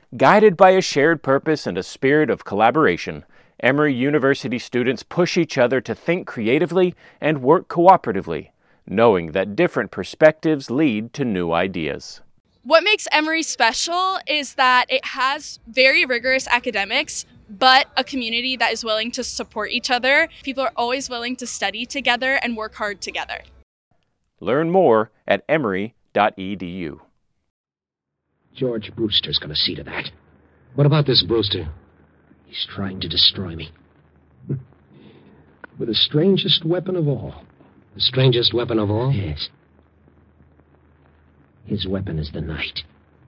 Guided by a shared purpose and a spirit of collaboration, Emory University students push each other to think creatively and work cooperatively, knowing that different perspectives lead to new ideas. What makes Emory special is that it has very rigorous academics, but a community that is willing to support each other. People are always willing to study together and work hard together. Learn more at emory.edu. George Brewster's going to see to that. What about this Brewster? He's trying to destroy me. With the strangest weapon of all. The strangest weapon of all? Yes. His weapon is the night.